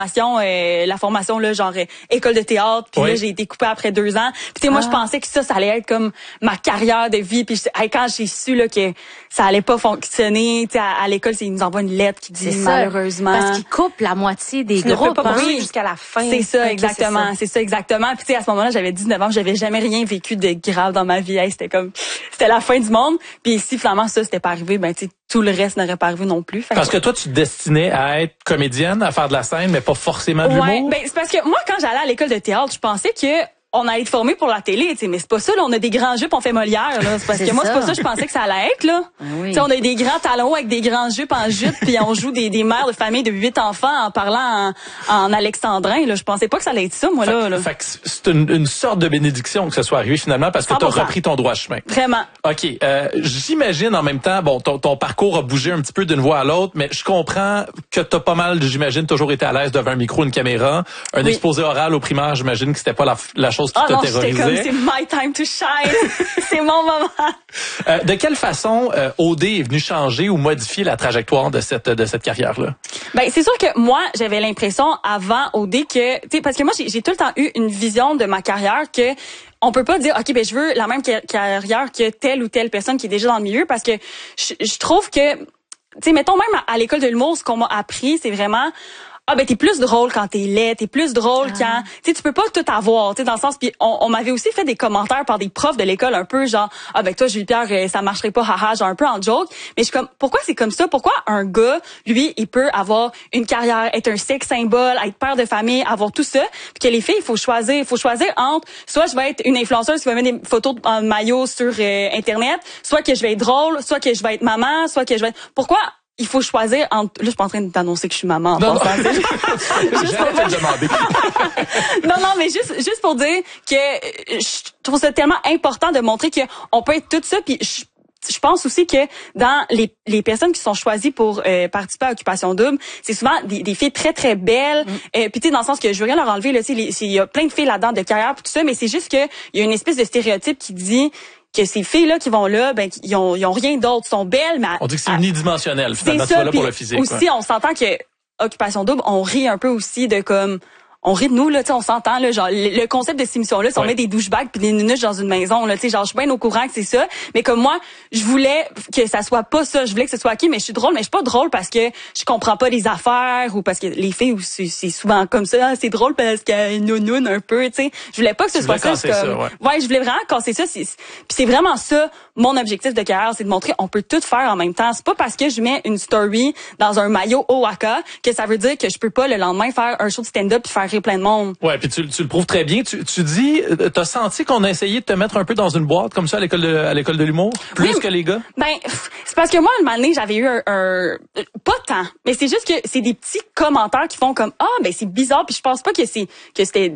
la formation là genre école de théâtre, puis là j'ai été coupée après 2 ans. Puis tu sais moi je pensais que ça allait être comme ma carrière de vie, puis quand j'ai su là que ça allait pas fonctionner, tu sais à l'école ils nous envoient une lettre qui dit malheureusement parce qu'ils coupent la moitié des groupes pas jusqu'à la fin. C'est ça exactement, c'est ça exactement. Puis tu sais à ce moment-là, j'avais 19 ans, j'avais jamais rien vécu de grave dans ma vie. Hey, c'était la fin du monde. Puis si finalement ça c'était pas arrivé, ben tu sais tout le reste n'aurait pas arrivé non plus. Parce que toi tu te destinais à être comédienne, à faire de la scène, mais pas forcément de l'humour. Ben c'est parce que moi quand j'allais à l'école de théâtre, je pensais que on allait être formé pour la télé, tu sais, mais c'est pas ça là, on a des grands jupes, on fait Molière là, c'est parce que moi c'est pas ça je pensais que ça allait être là. Tu sais on a des grands talons avec des grands jupes en jupe puis on joue des mères de famille de 8 enfants en parlant en alexandrin là, je pensais pas que ça allait être ça moi là. Fait que c'est une sorte de bénédiction que ça soit arrivé finalement parce que tu as repris ton droit chemin. Vraiment. OK, j'imagine en même temps bon ton parcours a bougé un petit peu d'une voie à l'autre, mais je comprends que tu as pas mal j'imagine toujours été à l'aise devant un micro, une caméra, un exposé oral au primaire, j'imagine que c'était pas la chose qui t'a terrorisé. Comme, c'est my time to shine. C'est mon moment. De quelle façon OD est venu changer ou modifier la trajectoire de cette carrière-là? Ben, c'est sûr que moi, j'avais l'impression avant OD que, tu sais, parce que moi, j'ai tout le temps eu une vision de ma carrière que on peut pas dire, OK, ben, je veux la même carrière que telle ou telle personne qui est déjà dans le milieu parce que je trouve que, tu sais, mettons même à l'école de l'humour, ce qu'on m'a appris, c'est vraiment, ben t'es plus drôle quand t'es laid, t'es plus drôle quand tu peux pas tout avoir, tu sais dans le sens puis on m'avait aussi fait des commentaires par des profs de l'école un peu genre ben toi Jules-Pierre ça marcherait pas haha genre un peu en joke, mais je suis comme pourquoi c'est comme ça, pourquoi un gars lui il peut avoir une carrière, être un sex symbole, être père de famille, avoir tout ça, puis que les filles il faut choisir entre soit je vais être une influenceuse qui va mettre des photos en maillot sur internet, soit que je vais être drôle, soit que je vais être maman, soit que je vais être... Pourquoi il faut choisir entre... Là, je suis pas en train d'annoncer que je suis maman. Non, mais juste pour dire que je trouve ça tellement important de montrer que on peut être tout ça. Puis je pense aussi que dans les personnes qui sont choisies pour participer à Occupation Double, c'est souvent des filles très très belles. Puis tu sais dans le sens que je veux rien leur enlever là, il y a plein de filles là-dedans de carrière tout ça, mais c'est juste que il y a une espèce de stéréotype qui dit que ces filles-là qui vont là, ben ils ont rien d'autre, sont belles, mais on dit que c'est unidimensionnel finalement, tu vas là pour le physique. Aussi, on s'entend que Occupation Double, on rit un peu aussi de comme on rit de nous là, tu sais, on s'entend là, genre le concept de cette émission là, si on met des douchebags puis des nunuches dans une maison là, tu sais, genre je suis bien au courant que c'est ça, mais comme moi, je voulais que ça soit pas ça, je voulais que ce soit OK, mais je suis drôle, mais je suis pas drôle parce que je comprends pas les affaires ou parce que les filles c'est souvent comme ça, c'est drôle parce que nounoun un peu, tu sais. Je voulais pas que ce soit ça comme je voulais vraiment casser ça, puis c'est vraiment ça mon objectif de carrière, c'est de montrer on peut tout faire en même temps. C'est pas parce que je mets une story dans un maillot Owaka que ça veut dire que je peux pas le lendemain faire un show de stand-up puis faire rire plein de monde. Ouais, puis tu le prouves très bien. Tu dis, t'as senti qu'on a essayé de te mettre un peu dans une boîte comme ça à l'école de l'humour, plus que les gars? Ben, c'est parce que moi, un moment donné, j'avais eu un pas tant, mais c'est juste que c'est des petits commentaires qui font comme ben c'est bizarre, puis je pense pas que c'était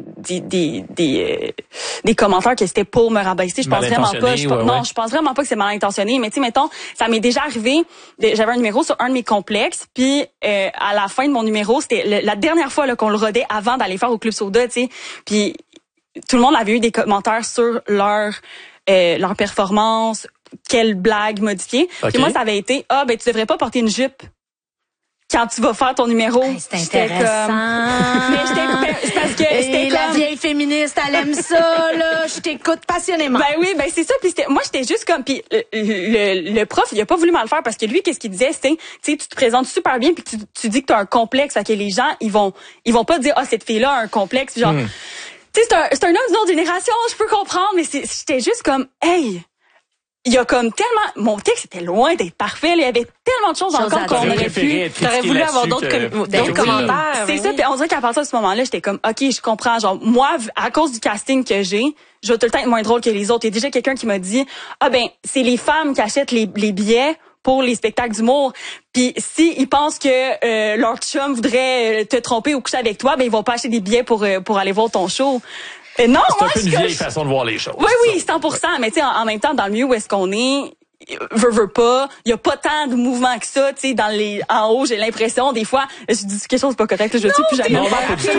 des commentaires que c'était pour me rabaisser. Je pense vraiment pas. Non, je pense vraiment pas que c'est mal intentionné, mais tu sais, mettons, ça m'est déjà arrivé, j'avais un numéro sur un de mes complexes, puis à la fin de mon numéro, c'était la dernière fois là, qu'on le rodait avant d'aller faire au Club Soda, tu sais, puis tout le monde avait eu des commentaires sur leur performance, quelle blague modifiée. Puis moi, ça avait été, ben tu devrais pas porter une jupe quand tu vas faire ton numéro. C'est intéressant. Mais c'est parce que c'était la vieille féministe, elle aime ça, là. Je t'écoute passionnément. Ben oui, ben c'est ça. Puis moi, j'étais juste comme, puis le prof, il a pas voulu mal faire parce que lui, qu'est-ce qu'il disait, c'était, tu sais, tu te présentes super bien puis tu dis que t'as un complexe, fait que les gens, ils vont pas dire, cette fille-là a un complexe, genre, tu sais, c'est un homme d'une autre génération, je peux comprendre, mais j'étais juste comme, hey. Il y a comme tellement... Mon texte était loin d'être parfait. Il y avait tellement de choses encore qu'on aurait pu... T'aurais voulu avoir d'autres commentaires. C'est ça. Puis on dirait qu'à partir de ce moment-là, j'étais comme, OK, je comprends. Genre, moi, à cause du casting que j'ai, je vais tout le temps être moins drôle que les autres. Il y a déjà quelqu'un qui m'a dit, c'est les femmes qui achètent les billets pour les spectacles d'humour. Puis si ils pensent que leur chum voudrait te tromper ou coucher avec toi, ben ils vont pas acheter des billets pour aller voir ton show. Non, c'est un peu une vieille façon de voir les choses. Oui, 100%. Mais tu sais, en même temps, dans le milieu où est-ce qu'on est, veux pas, il y a pas tant de mouvements que ça, tu sais, en haut, j'ai l'impression, des fois, je dis quelque chose de pas correct, je dis plus jamais. Moi,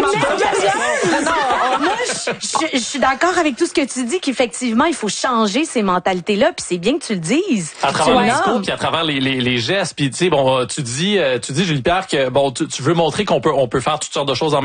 je suis d'accord avec tout ce que tu dis, qu'effectivement, il faut changer ces mentalités-là, puis c'est bien que tu le dises. À travers le discours, puis à travers les gestes, puis tu sais, bon, tu dis Julie Pierre que bon, tu veux montrer qu'on peut faire toutes sortes de choses en